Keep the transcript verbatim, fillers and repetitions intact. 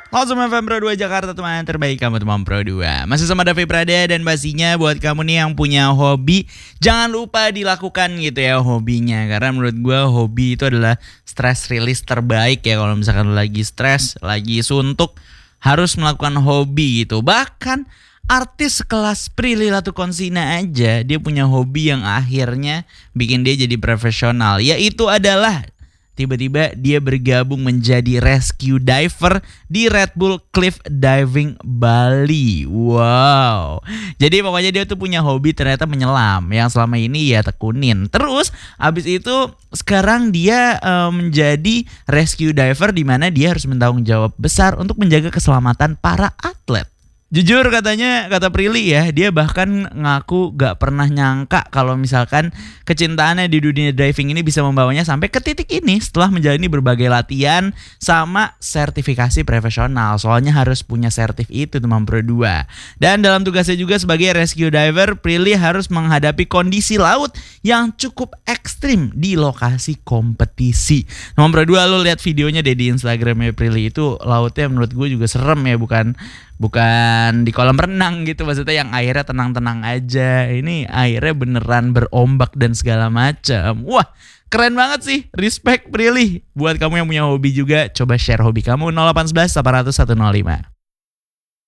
Halo semua F M Pro dua Jakarta, teman terbaik kamu teman Pro dua. Masih sama Davi Prada dan pastinya buat kamu nih yang punya hobi, jangan lupa dilakukan gitu ya hobinya. Karena menurut gue hobi itu adalah stress release terbaik ya. Kalau misalkan lagi stres, lagi suntuk, harus melakukan hobi gitu. Bahkan artis sekelas Prilly Latuconsina aja dia punya hobi yang akhirnya bikin dia jadi profesional. Yaitu adalah tiba-tiba dia bergabung menjadi rescue diver di Red Bull Cliff Diving Bali. Wow. Jadi pokoknya dia tuh punya hobi ternyata menyelam yang selama ini ya tekunin. Terus abis itu sekarang dia uh, menjadi rescue diver di mana dia harus bertanggung jawab besar untuk menjaga keselamatan para atlet. Jujur katanya, kata Prilly ya, dia bahkan ngaku gak pernah nyangka kalau misalkan kecintaannya di dunia diving ini bisa membawanya sampai ke titik ini setelah menjalani berbagai latihan sama sertifikasi profesional. Soalnya harus punya sertif itu teman Pro dua. Dan dalam tugasnya juga sebagai rescue diver, Prilly harus menghadapi kondisi laut yang cukup ekstrim di lokasi kompetisi. Teman Pro dua, lo lihat videonya deh di Instagramnya Prilly, itu lautnya menurut gue juga serem ya, bukan Bukan di kolam renang gitu, maksudnya yang airnya tenang-tenang aja. Ini airnya beneran berombak dan segala macam. Wah, keren banget sih. Respect Prilly. Buat kamu yang punya hobi juga, coba share hobi kamu nol delapan satu satu delapan nol satu nol lima.